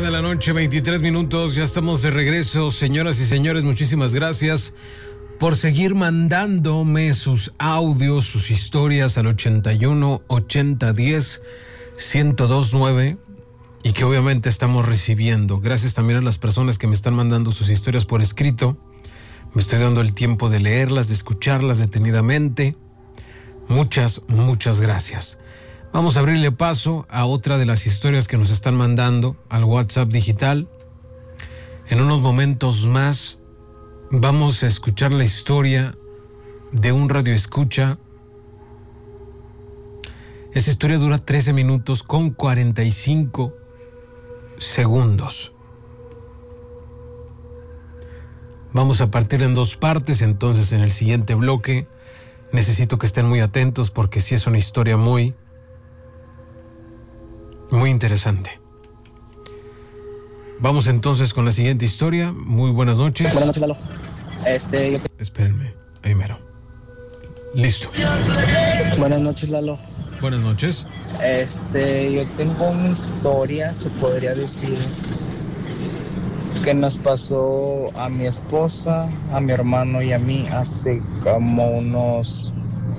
de la noche, 23 minutos, ya estamos de regreso. Señoras y señores, muchísimas gracias por seguir mandándome sus audios, sus historias al 81 80 10 1029 y que obviamente estamos recibiendo. Gracias también a las personas que me están mandando sus historias por escrito. Me estoy dando el tiempo de leerlas, de escucharlas detenidamente. Muchas gracias. Vamos a abrirle paso a otra de las historias que nos están mandando al WhatsApp digital. En unos momentos más vamos a escuchar la historia de un radioescucha. Esa historia dura 13 minutos con 45 segundos. Vamos a partir en dos partes, entonces en el siguiente bloque necesito que estén muy atentos porque sí es una historia muy interesante. Vamos entonces con la siguiente historia. Muy buenas noches. Buenas noches, Lalo. Espérenme, primero. Listo. Buenas noches, Lalo. Buenas noches. Yo tengo una historia, se podría decir, que nos pasó a mi esposa, a mi hermano y a mí hace como unos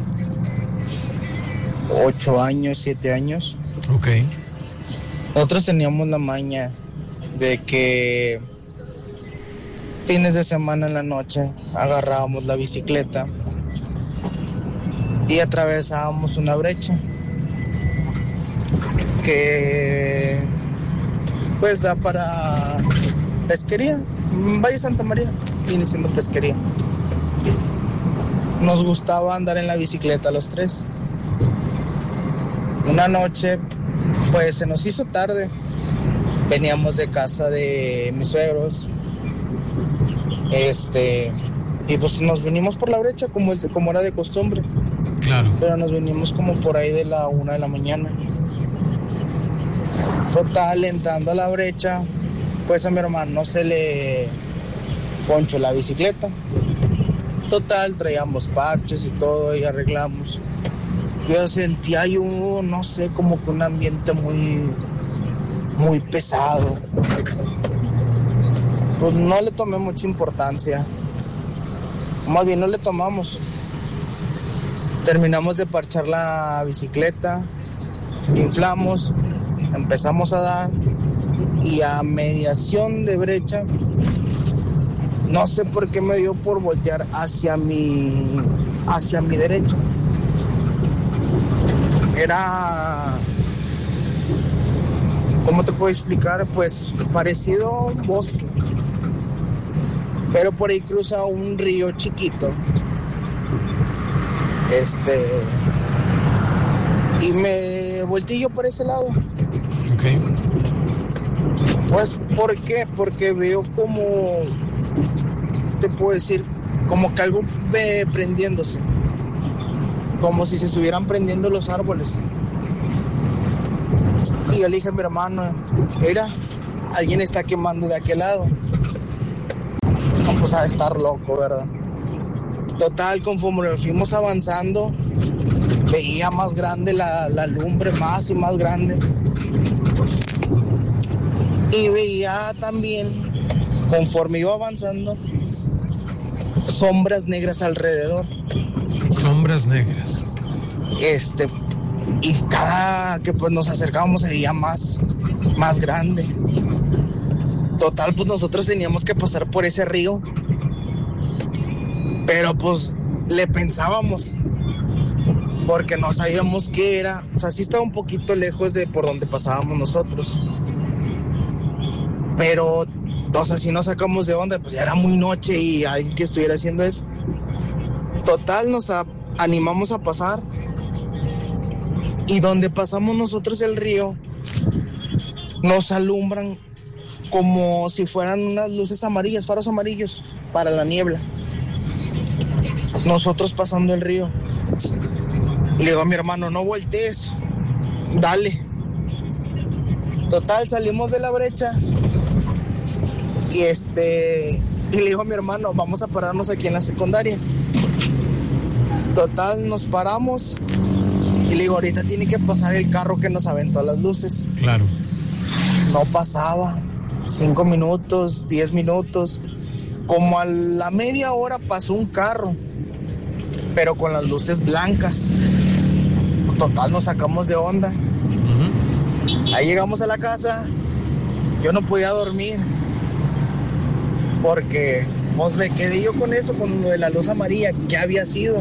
8 años, 7 años. Ok. Nosotros teníamos la maña de que fines de semana en la noche agarrábamos la bicicleta y atravesábamos una brecha que pues da para pesquería. Valle Santa María viene siendo pesquería. Nos gustaba andar en la bicicleta los tres. Una noche pues se nos hizo tarde. Veníamos de casa de mis suegros. Y pues nos vinimos por la brecha como era de costumbre. Claro. Pero nos vinimos como por ahí de la 1 de la mañana. Total, entrando a la brecha, pues a mi hermano se le ponchó la bicicleta. Total, traíamos parches y todo y arreglamos. Yo sentía no sé, como que un ambiente muy pesado. Pues no le tomé mucha importancia. Más bien no le tomamos. Terminamos de parchar la bicicleta, inflamos, empezamos a dar y a mediación de brecha, no sé por qué me dio por voltear hacia mi derecha. Era, ¿cómo te puedo explicar? Pues parecido a un bosque, pero por ahí cruza un río chiquito. Y me volteé yo por ese lado. Ok. Pues, ¿por qué? Porque veo como, te puedo decir, como que algo prendiéndose. Como si se estuvieran prendiendo los árboles. Y yo le dije a mi hermano, mira, alguien está quemando de aquel lado. No, pues a estar loco, ¿verdad? Total, conforme fuimos avanzando, veía más grande la lumbre, más y más grande. Y veía también, conforme iba avanzando, sombras negras alrededor. Sombras negras. Y cada que pues nos acercábamos se veía más grande. Total, pues nosotros teníamos que pasar por ese río. Pero pues le pensábamos, porque no sabíamos qué era. O sea, sí estaba un poquito lejos de por donde pasábamos nosotros. Pero, o sea, si nos sacamos de onda, pues ya era muy noche y alguien que estuviera haciendo eso. Total, nos animamos a pasar. Y donde pasamos nosotros el río, nos alumbran como si fueran unas luces amarillas, faros amarillos para la niebla. Nosotros pasando el río. Y le digo a mi hermano, no voltees, dale. Total, salimos de la brecha. Y le digo a mi hermano, vamos a pararnos aquí en la secundaria. Total, nos paramos. Y le digo, ahorita tiene que pasar el carro que nos aventó las luces. Claro. No pasaba. 5 minutos, 10 minutos. Como a la media hora pasó un carro, pero con las luces blancas. Total, nos sacamos de onda. Ahí llegamos a la casa, yo no podía dormir, porque pues me quedé yo con eso, con lo de la luz amarilla, que había sido.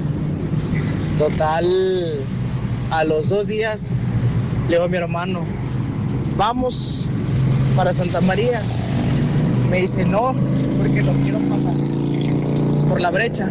Total, a los 2 días, le digo a mi hermano, vamos para Santa María. Me dice, no, porque lo quiero pasar por la brecha.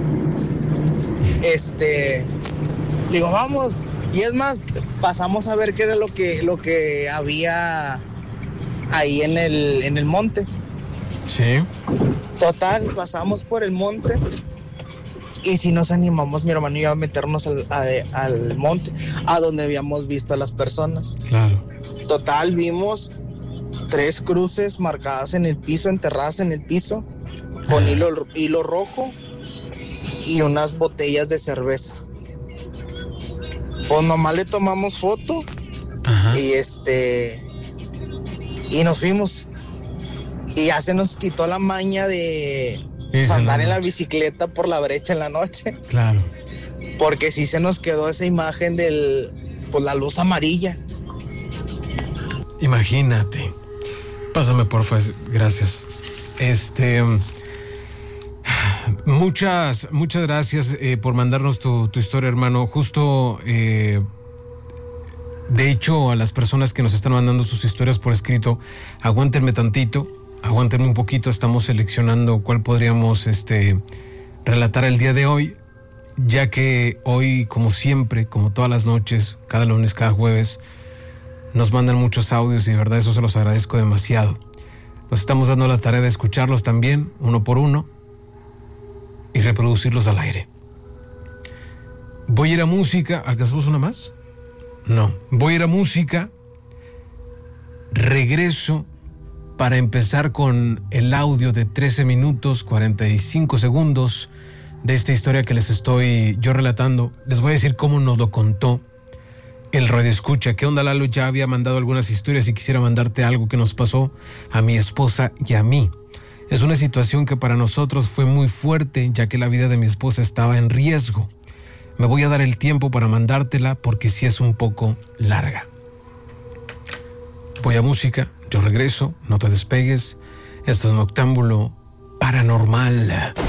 Le digo, vamos. Y es más, pasamos a ver qué era lo que había ahí en el monte. Sí. Total, pasamos por el monte. Y si nos animamos, mi hermano y yo, a meternos al monte, a donde habíamos visto a las personas. Claro. Total, vimos 3 cruces marcadas en el piso, enterradas en el piso, con hilo rojo y unas botellas de cerveza. Pues nomás le tomamos foto. Ajá. Y nos fuimos. Y ya se nos quitó la maña de andar en la bicicleta por la brecha en la noche. Claro. Porque sí se nos quedó esa imagen la luz amarilla. Imagínate. Pásame, porfa, gracias. Muchas gracias por mandarnos tu historia, hermano. Justo, de hecho, a las personas que nos están mandando sus historias por escrito, aguántenme tantito, aguántenme un poquito. Estamos seleccionando cuál podríamos relatar el día de hoy, ya que hoy, como siempre, como todas las noches, cada lunes, cada jueves, nos mandan muchos audios y de verdad eso se los agradezco demasiado. Nos estamos dando la tarea de escucharlos también, uno por uno, y reproducirlos al aire. Voy a ir a música. ¿Alcanzamos una más? No. Voy a ir a música. Regreso para empezar con el audio de 13 minutos 45 segundos de esta historia que les estoy yo relatando. Les voy a decir cómo nos lo contó el radioescucha. ¿Qué onda, Lalo? Ya había mandado algunas historias y quisiera mandarte algo que nos pasó a mi esposa y a mí. Es una situación que para nosotros fue muy fuerte, ya que la vida de mi esposa estaba en riesgo. Me voy a dar el tiempo para mandártela porque sí es un poco larga. Voy a música, yo regreso, no te despegues. Esto es Noctámbulo Paranormal.